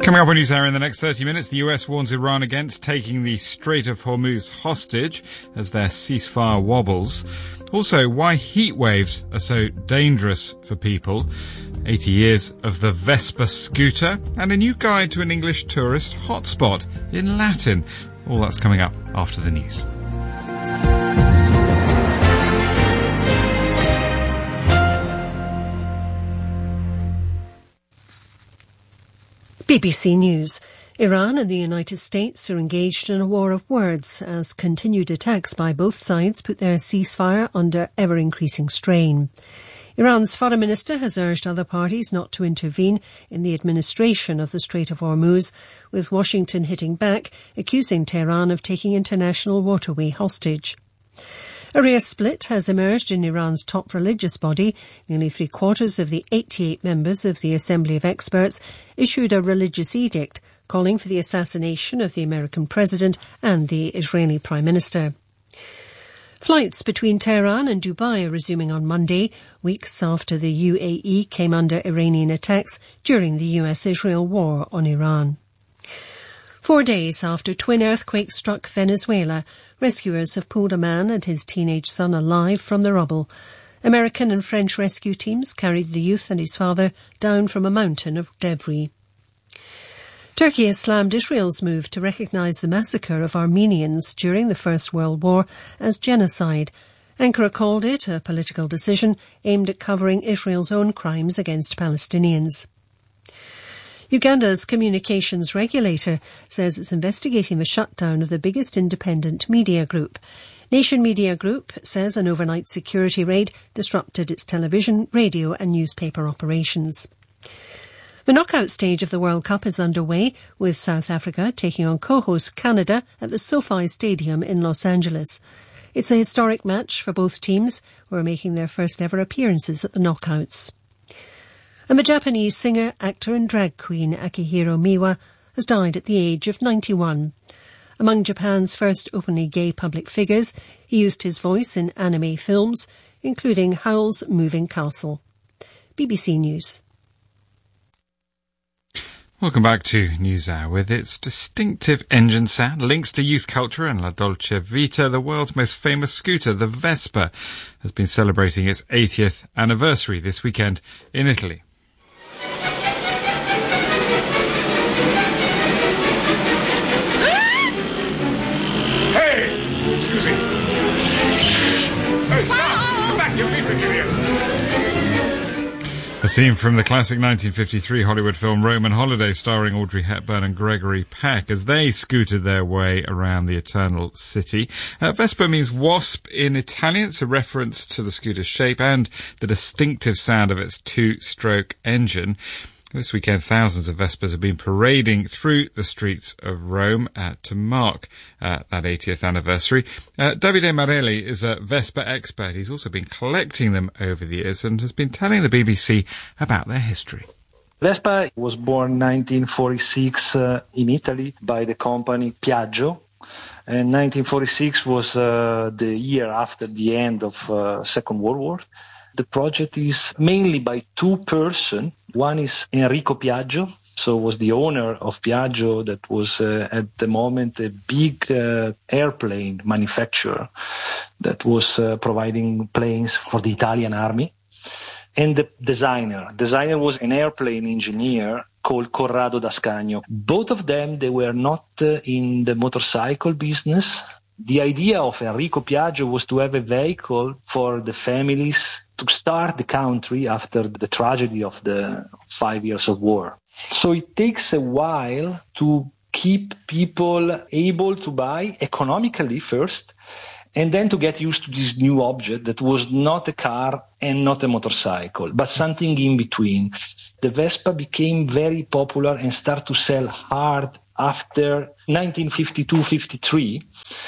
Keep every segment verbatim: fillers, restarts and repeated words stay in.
Coming up on NewsHour in the next thirty minutes, the U S warns Iran against taking the Strait of Hormuz hostage as their ceasefire wobbles. Also, why heat waves are so dangerous for people. eighty years of the Vespa scooter and a new guide to an English tourist hotspot in Latin. All that's coming up after the news. B B C News. Iran and the United States are engaged in a war of words as continued attacks by both sides put their ceasefire under ever-increasing strain. Iran's foreign minister has urged other parties not to intervene in the administration of the Strait of Hormuz, with Washington hitting back, accusing Tehran of taking international waterway hostage. A rear split has emerged in Iran's top religious body. Nearly three-quarters of the eighty-eight members of the Assembly of Experts issued a religious edict calling for the assassination of the American president and the Israeli prime minister. Flights between Tehran and Dubai are resuming on Monday, weeks after the U A E came under Iranian attacks during the U S-Israel war on Iran. Four days after twin earthquakes struck Venezuela, rescuers have pulled a man and his teenage son alive from the rubble. American and French rescue teams carried the youth and his father down from a mountain of debris. Turkey has slammed Israel's move to recognise the massacre of Armenians during the First World War as genocide. Ankara called it a political decision aimed at covering Israel's own crimes against Palestinians. Uganda's communications regulator says it's investigating the shutdown of the biggest independent media group. Nation Media Group says an overnight security raid disrupted its television, radio and newspaper operations. The knockout stage of the World Cup is underway, with South Africa taking on co-host Canada at the SoFi Stadium in Los Angeles. It's a historic match for both teams, who are making their first ever appearances at the knockouts. And the Japanese singer, actor and drag queen Akihiro Miwa has died at the age of ninety-one. Among Japan's first openly gay public figures, he used his voice in anime films, including Howl's Moving Castle. B B C News. Welcome back to NewsHour. With its distinctive engine sound, links to youth culture and La Dolce Vita, the world's most famous scooter, the Vespa, has been celebrating its eightieth anniversary this weekend in Italy. A scene from the classic nineteen fifty-three Hollywood film Roman Holiday, starring Audrey Hepburn and Gregory Peck, as they scooted their way around the Eternal City. Uh, Vespa means wasp in Italian. It's a reference to the scooter's shape and the distinctive sound of its two-stroke engine. This weekend, thousands of Vespas have been parading through the streets of Rome uh, to mark uh, that eightieth anniversary. Uh, Davide Marelli is a Vespa expert. He's also been collecting them over the years and has been telling the B B C about their history. Vespa was born in nineteen forty-six uh, in Italy by the company Piaggio. And nineteen forty-six was uh, the year after the end of uh, Second World War. The project is mainly by two persons. One is Enrico Piaggio, so was the owner of Piaggio that was uh, at the moment a big uh, airplane manufacturer that was uh, providing planes for the Italian army. And the designer. Designer was an airplane engineer called Corrado D'Ascanio. Both of them, they were not uh, in the motorcycle business. The idea of Enrico Piaggio was to have a vehicle for the families to start the country after the tragedy of the five years of war. So it takes a while to keep people able to buy economically first, and then to get used to this new object that was not a car and not a motorcycle, but something in between. The Vespa became very popular and started to sell hard after nineteen fifty-two fifty-three.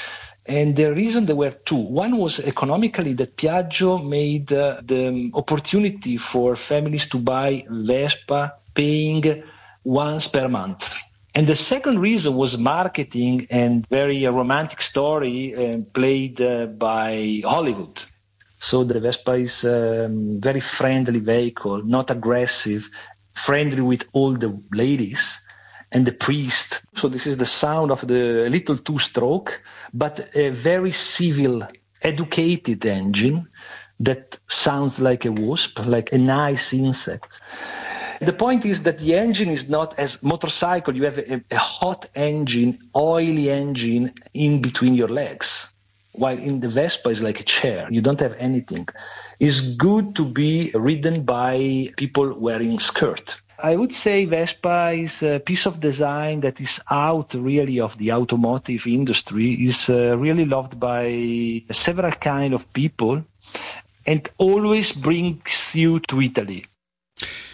And the reason there were two. One was economically that Piaggio made uh, the opportunity for families to buy Vespa paying once per month. And the second reason was marketing and very uh, romantic story uh, played uh, by Hollywood. So the Vespa is a um, very friendly vehicle, not aggressive, friendly with all the ladies. and the priest. So this is the sound of the little two-stroke, but a very civil, educated engine that sounds like a wasp, like a nice insect. The point is that the engine is not as motorcycle. You have a, a hot engine, oily engine in between your legs. While in the Vespa is like a chair. You don't have anything. It's good to be ridden by people wearing skirt. I would say Vespa is a piece of design that is out really of the automotive industry, is uh, really loved by several kind of people and always brings you to Italy.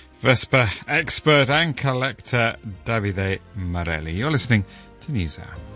Vespa expert and collector Davide Marelli. You're listening to NewsHour.